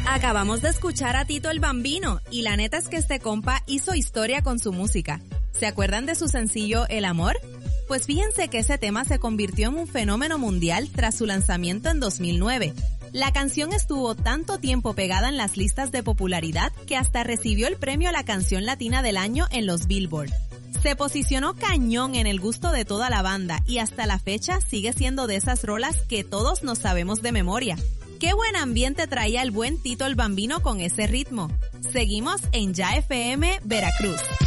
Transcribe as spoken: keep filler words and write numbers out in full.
Acabamos de escuchar a Tito el Bambino y la neta es que este compa hizo historia con su música. ¿Se acuerdan de su sencillo El Amor? Pues fíjense que ese tema se convirtió en un fenómeno mundial tras su lanzamiento en dos mil nueve. La canción estuvo tanto tiempo pegada en las listas de popularidad que hasta recibió el premio a la canción latina del año en los Billboard. Se posicionó cañón en el gusto de toda la banda y hasta la fecha sigue siendo de esas rolas que todos nos sabemos de memoria. Qué buen ambiente traía el buen Tito el Bambino con ese ritmo. Seguimos en Ya F M Veracruz.